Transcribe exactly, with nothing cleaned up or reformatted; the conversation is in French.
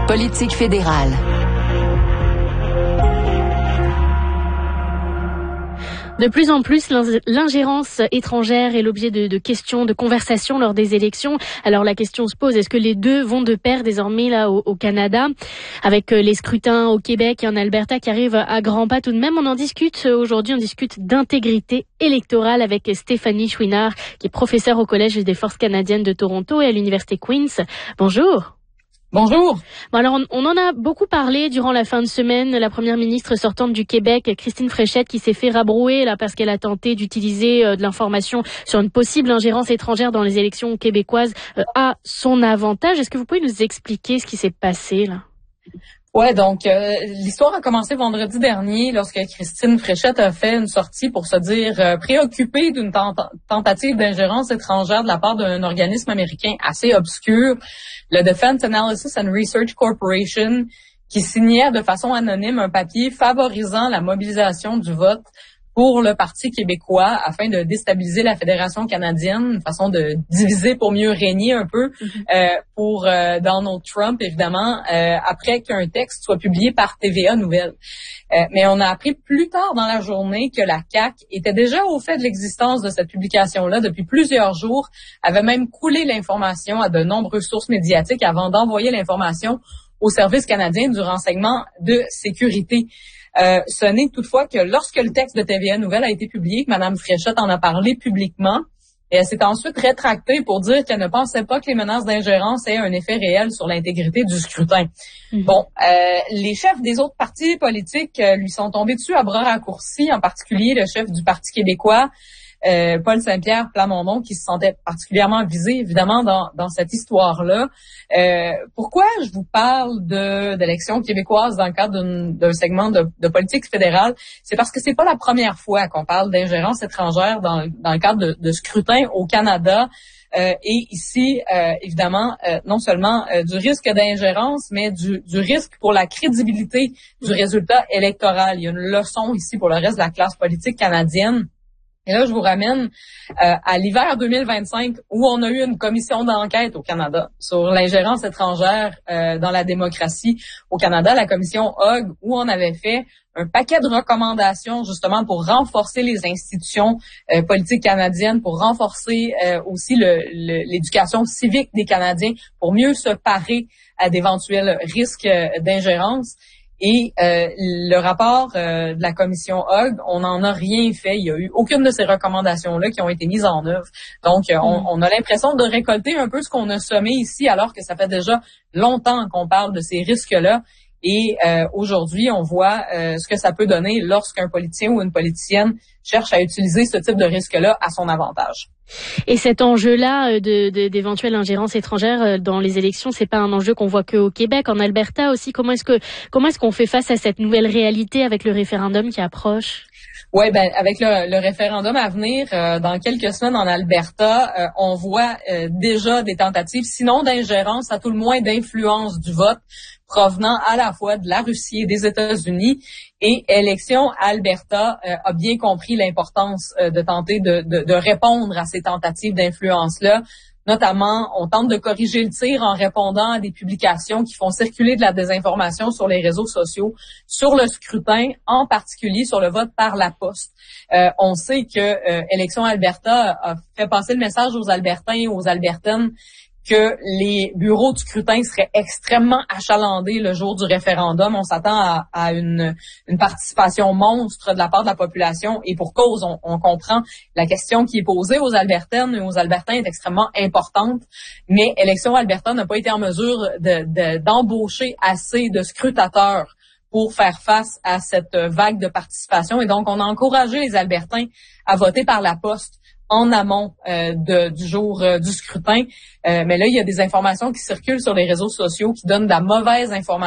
Politique fédérale. De plus en plus, l'ingérence étrangère est l'objet de, de questions, de conversations lors des élections. Alors la question se pose, est-ce que les deux vont de pair désormais là au, au Canada, avec les scrutins au Québec et en Alberta qui arrivent à grands pas tout de même? On en discute aujourd'hui, on discute d'intégrité électorale avec Stéphanie Chouinard, qui est professeure au Collège des Forces canadiennes de Toronto et à l'Université Queen's. Bonjour. Bonjour. Bon alors on, on en a beaucoup parlé durant la fin de semaine. La première ministre sortante du Québec, Christine Fréchette, qui s'est fait rabrouer là parce qu'elle a tenté d'utiliser euh, de l'information sur une possible ingérence étrangère dans les élections québécoises euh, à son avantage. Est-ce que vous pouvez nous expliquer ce qui s'est passé là? Ouais, donc euh, l'histoire a commencé vendredi dernier lorsque Christine Fréchette a fait une sortie pour se dire euh, préoccupée d'une tent- tentative d'ingérence étrangère de la part d'un organisme américain assez obscur, le Defense Analysis and Research Corporation, qui signait de façon anonyme un papier favorisant la mobilisation du vote pour le Parti québécois afin de déstabiliser la Fédération canadienne, une façon de diviser pour mieux régner un peu mm-hmm. euh, pour euh, Donald Trump, évidemment, euh, après qu'un texte soit publié par T V A Nouvelles. Euh, mais on a appris plus tard dans la journée que la C A Q était déjà au fait de l'existence de cette publication-là depuis plusieurs jours, avait même coulé l'information à de nombreuses sources médiatiques avant d'envoyer l'information au Service canadien du renseignement de sécurité. Euh, ce n'est toutefois que lorsque le texte de T V A Nouvelles a été publié, que Mme Fréchette en a parlé publiquement, et elle s'est ensuite rétractée pour dire qu'elle ne pensait pas que les menaces d'ingérence aient un effet réel sur l'intégrité du scrutin. Mm-hmm. Bon, euh, les chefs des autres partis politiques euh, lui sont tombés dessus à bras raccourcis, en particulier le chef du Parti québécois, Euh, Paul Saint-Pierre Plamondon, qui se sentait particulièrement visé, évidemment, dans, dans cette histoire-là. Euh, pourquoi je vous parle de d'élections québécoises dans le cadre d'un, d'un segment de, de politique fédérale? C'est parce que c'est pas la première fois qu'on parle d'ingérence étrangère dans, dans le cadre de, de scrutin au Canada. Euh, et ici, euh, évidemment, euh, non seulement euh, du risque d'ingérence, mais du, du risque pour la crédibilité du résultat électoral. Il y a une leçon ici pour le reste de la classe politique canadienne. Et là, je vous ramène euh, à l'hiver deux mille vingt-cinq, où on a eu une commission d'enquête au Canada sur l'ingérence étrangère euh, dans la démocratie au Canada, la commission Hogg, où on avait fait un paquet de recommandations justement pour renforcer les institutions euh, politiques canadiennes, pour renforcer euh, aussi le, le, l'éducation civique des Canadiens, pour mieux se parer à d'éventuels risques euh, d'ingérence. Et euh, le rapport euh, de la commission Hogg, on n'en a rien fait. Il n'y a eu aucune de ces recommandations-là qui ont été mises en œuvre. Donc, euh, on, on a l'impression de récolter un peu ce qu'on a semé ici, alors que ça fait déjà longtemps qu'on parle de ces risques-là. Et euh, aujourd'hui, on voit euh, ce que ça peut donner lorsqu'un politicien ou une politicienne cherche à utiliser ce type de risque-là à son avantage. Et cet enjeu-là de, de, d'éventuelle ingérence étrangère dans les élections, c'est pas un enjeu qu'on voit qu'au Québec, en Alberta aussi. Comment est-ce que comment est-ce qu'on fait face à cette nouvelle réalité avec le référendum qui approche? Ouais, ben avec le, le référendum à venir, euh, dans quelques semaines en Alberta, euh, on voit euh, déjà des tentatives, sinon d'ingérence, à tout le moins d'influence du vote, provenant à la fois de la Russie et des États-Unis. Et Élections Alberta euh, a bien compris l'importance euh, de tenter de, de, de répondre à ces tentatives d'influence-là. Notamment, on tente de corriger le tir en répondant à des publications qui font circuler de la désinformation sur les réseaux sociaux, sur le scrutin, en particulier sur le vote par la poste. Euh, on sait que euh, Élections Alberta a fait passer le message aux Albertains et aux Albertaines que les bureaux de scrutin seraient extrêmement achalandés le jour du référendum. On s'attend à, à une, une participation monstre de la part de la population et pour cause, on, on comprend la question qui est posée aux Albertaines et aux Albertains est extrêmement importante, mais Élections Alberta n'a pas été en mesure de, de, d'embaucher assez de scrutateurs pour faire face à cette vague de participation. Et donc, on a encouragé les Albertains à voter par la poste en amont euh, de, du jour euh, du scrutin. Euh, mais là, il y a des informations qui circulent sur les réseaux sociaux qui donnent de la mauvaise information